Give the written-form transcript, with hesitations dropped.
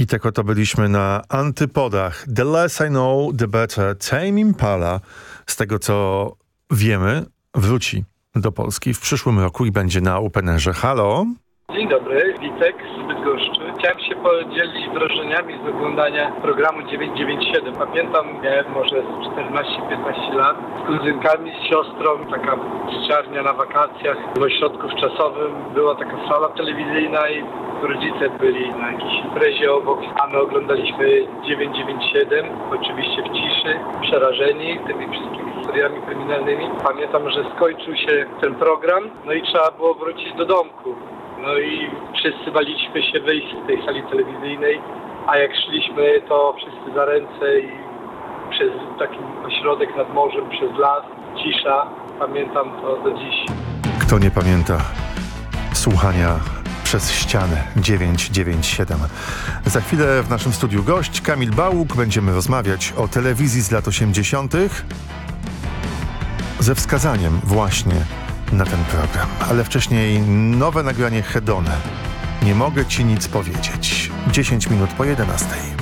I tak oto byliśmy na antypodach. The less I know, the better. Tame Impala, z tego co wiemy, wróci do Polski w przyszłym roku i będzie na Openerze. Halo? Dzień dobry, Witek z Bydgoszczy. Chciałem się podzielić wrażeniami z oglądania programu 997. Pamiętam, miałem może 14-15 lat. Z kuzynkami, z siostrą, taka pszczarnia na wakacjach w ośrodku wczasowym. Była taka sala telewizyjna i rodzice byli na jakiejś imprezie obok, a my oglądaliśmy 997, oczywiście w ciszy, przerażeni tymi wszystkimi historiami kryminalnymi. Pamiętam, że skończył się ten program, no i trzeba było wrócić do domku. No i wszyscy baliśmy się wyjść z tej sali telewizyjnej, a jak szliśmy, to wszyscy za ręce i przez taki ośrodek nad morzem, przez las, cisza. Pamiętam to do dziś. Kto nie pamięta słuchania przez ścianę 997. Za chwilę w naszym studiu gość Kamil Bałuk. Będziemy rozmawiać o telewizji z lat 80. ze wskazaniem właśnie na ten program. Ale wcześniej nowe nagranie Hedone. Nie mogę ci nic powiedzieć. 10 minut po 11.